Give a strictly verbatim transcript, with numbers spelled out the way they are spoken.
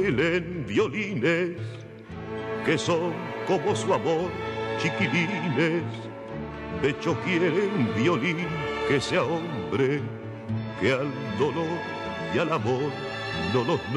vuelen violines que son como su amor, chiquilines. Becho quiere un violín que sea hombre, que al dolor y al amor no los